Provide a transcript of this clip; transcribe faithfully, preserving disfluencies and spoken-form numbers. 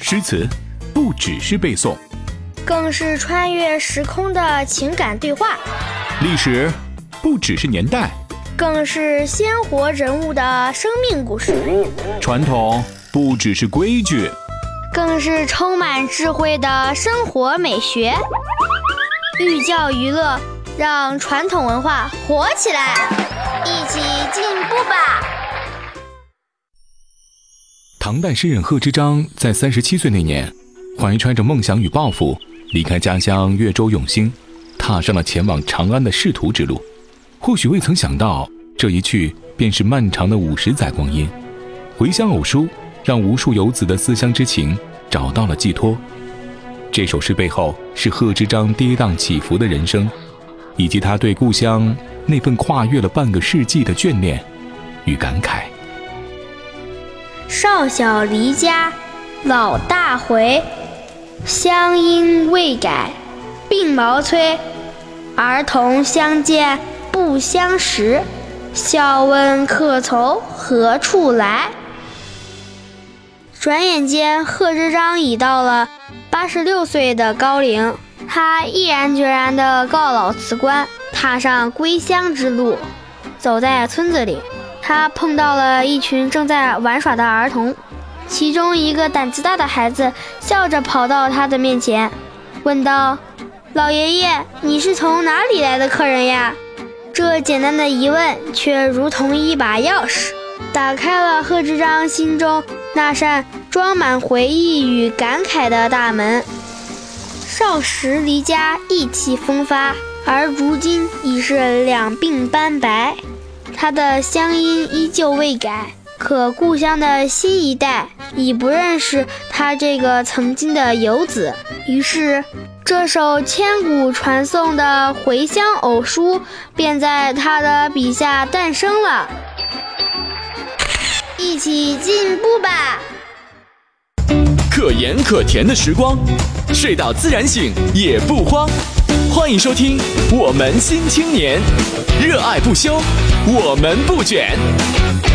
诗词不只是背诵， 更是穿越时空的情感对话； 历史不只是年代， 更是鲜活人物的生命故事； 传统不只是规矩， 更是充满智慧的生活美学。寓教于乐，让传统文化活起来，一起进步吧！ 唐代诗人贺知章在三十七岁那年，怀揣着梦想与抱负，离开家乡越州永兴，踏上了前往长安的仕途之路。或许未曾想到，这一去便是漫长的五十载光阴。回乡偶书让无数游子的思乡之情找到了寄托。这首诗背后是贺知章跌宕起伏的人生，以及他对故乡那份跨越了半个世纪的眷恋与感慨。 少小离家老大回，乡音未改鬓毛衰。儿童相见不相识，笑问客从何处来。转眼间，贺知章已到了八十六岁的高龄，他毅然决然地告老辞官，踏上归乡之路。走在村子里，他碰到了一群正在玩耍的儿童，其中一个胆子大的孩子笑着跑到他的面前，问道：“老爷爷，你是从哪里来的客人呀？”这简单的疑问却如同一把钥匙，打开了贺知章心中那扇装满回忆与感慨的大门。少时离家意气风发，而如今已是两鬓斑白。他的乡音依旧未改，可故乡的新一代已不认识他这个曾经的游子。于是这首千古传颂的回乡偶书便在他的笔下诞生了。一起进步吧！ 可盐可甜的时光，睡到自然醒也不慌。欢迎收听我们新青年，热爱不休，我们不卷。